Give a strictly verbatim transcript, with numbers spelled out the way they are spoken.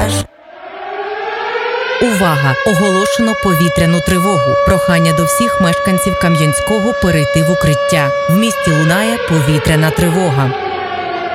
пляж. Увага! Оголошено повітряну тривогу. Прохання до всіх мешканців Кам'янського перейти в укриття. В місті лунає повітряна тривога.